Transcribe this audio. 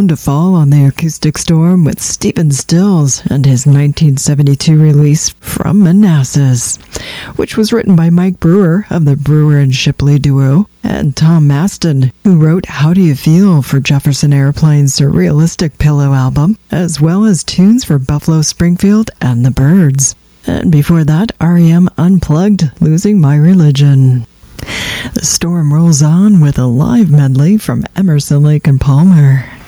bound to fall on the acoustic storm with Stephen Stills and his 1972 release From Manassas, which was written by Mike Brewer of the Brewer and Shipley duo, and Tom Maston, who wrote How Do You Feel for Jefferson Airplane's surrealistic Pillow album, as well as tunes for Buffalo Springfield and the Byrds. And before that, R.E.M. Unplugged, Losing My Religion. The storm rolls on with a live medley from Emerson, Lake and Palmer.